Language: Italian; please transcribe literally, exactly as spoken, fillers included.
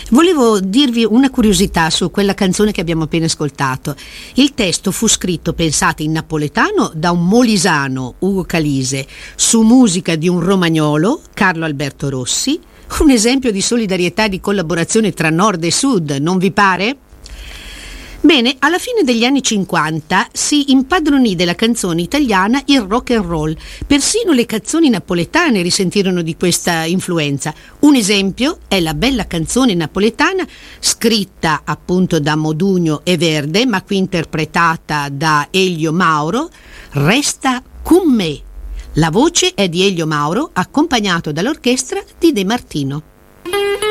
Volevo dirvi una curiosità su quella canzone che abbiamo appena ascoltato. Il testo fu scritto, pensate, in napoletano da un molisano, Ugo Calise, su musica di un romagnolo, Carlo Alberto Rossi. Un esempio di solidarietà e di collaborazione tra nord e sud, non vi pare? Bene, alla fine degli anni cinquanta si impadronì della canzone italiana il rock and roll. Persino le canzoni napoletane risentirono di questa influenza. Un esempio è la bella canzone napoletana scritta appunto da Modugno e Verde, ma qui interpretata da Elio Mauro, Resta con me. La voce è di Elio Mauro, accompagnato dall'orchestra di De Martino.